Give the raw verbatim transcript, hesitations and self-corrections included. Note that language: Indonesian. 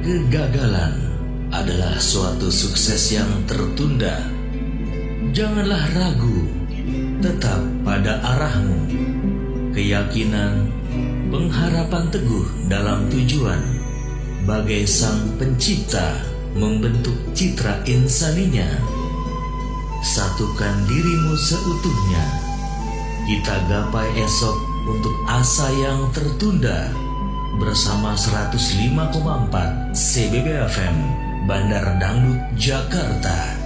Kegagalan adalah suatu sukses yang tertunda. Janganlah ragu, tetap pada arahmu. Keyakinan, pengharapan teguh dalam tujuan, bagai sang pencipta membentuk citra insaninya. Satukan dirimu seutuhnya. Kita gapai esok untuk asa yang tertunda. Bersama seratus lima koma empat C B B F M Bandar Dangdut Jakarta.